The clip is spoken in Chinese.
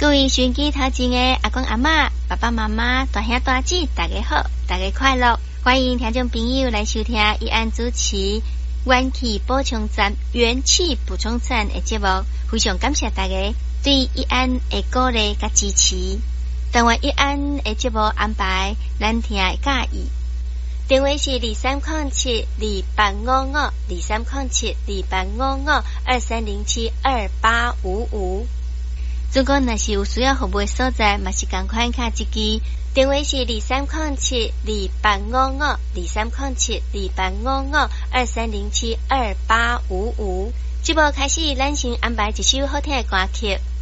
各位收音机头前的阿公阿嬷、爸爸妈妈、大兄大姐，大家好，大家快乐！欢迎听众朋友来收听义安主持元气补充站的节目，非常感谢大家对义安的鼓励甲支持。但愿义安的节目安排，咱听会介意。电话是2307-2855，2307-2855。如果若是有需要服务的所在，嘛是同款卡一支。电话是2307-2855，2307-2855，节目开始，咱先安排一首好听的歌曲。